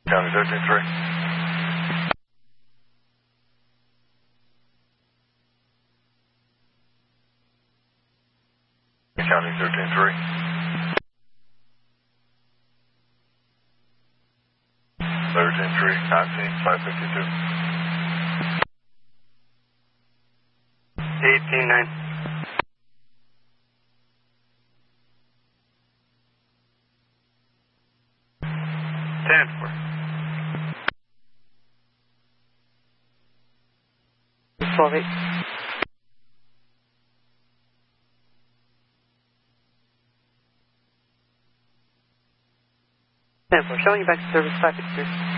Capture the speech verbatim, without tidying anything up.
County thirteen three. County thirteen three. thirteen three, nineteen, five fifty-two. eighteen nine. ten four. twelve eight. ten four, showing you back to service five fifty-two.